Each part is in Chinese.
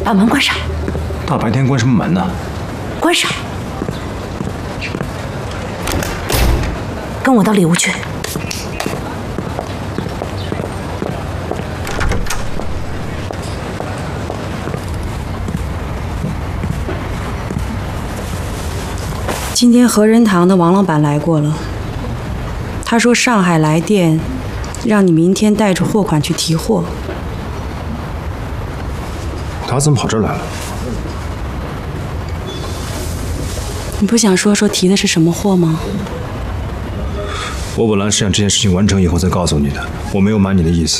把门关上。 大白天关什么门呢？ 关上。跟我到里屋去。 今天和仁堂的王老板来过了，他说上海来电，让你明天带着货款去提货。 他怎么跑这儿来了？ 你不想说说提的是什么货吗？ 我本来是想这件事情完成以后再告诉你的，我没有瞒你的意思。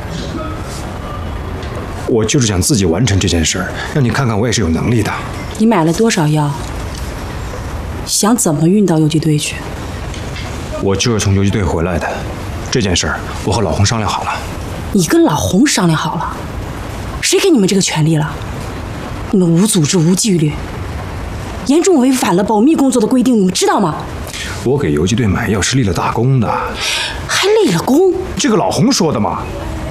我就是想自己完成这件事儿，让你看看我也是有能力的。 你买了多少药？想怎么运到游击队去？ 我就是从游击队回来的，这件事儿我和老洪商量好了。 你跟老洪商量好了？谁给你们这个权利了？你们无组织无纪律，严重违反了保密工作的规定，你们知道吗？ 我给游击队买药是立了大功的。 还立了功？ 这个老洪说的嘛。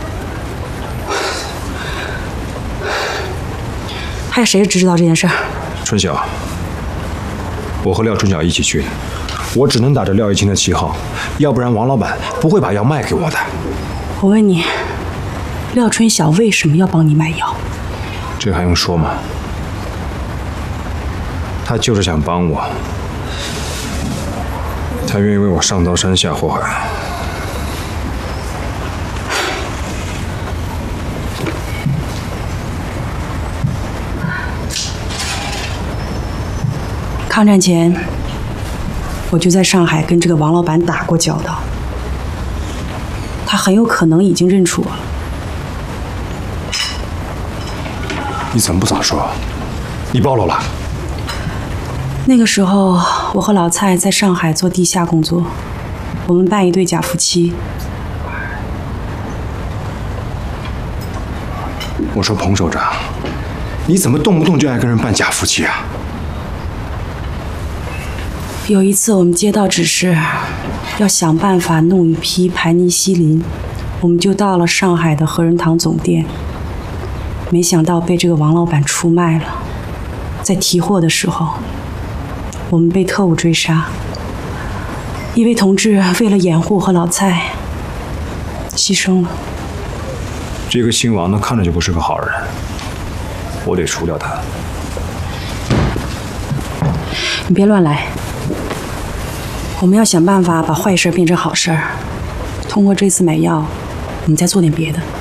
还有谁知道这件事儿？ 春晓，我和廖春晓一起去的，我只能打着廖一清的旗号，要不然王老板不会把药卖给我的。 我问你，廖春晓为什么要帮你买药？ 这还用说吗？他就是想帮我，他愿意为我上刀山下火海。 抗战前，我就在上海跟这个王老板打过交道，他很有可能已经认出我了。 你怎么不早说？你暴露了。 那个时候，我和老蔡在上海做地下工作，我们扮一对假夫妻。 我说彭首长，你怎么动不动就爱跟人扮假夫妻啊？ 有一次，我们接到指示，要想办法弄一批盘尼西林，我们就到了上海的和仁堂总店。没想到被这个王老板出卖了。在提货的时候，我们被特务追杀。一位同志为了掩护和老蔡，牺牲了。 这个姓王的看着就不是个好人，我得除掉他。 你别乱来。我们要想办法把坏事变成好事儿。通过这次买药，我们再做点别的。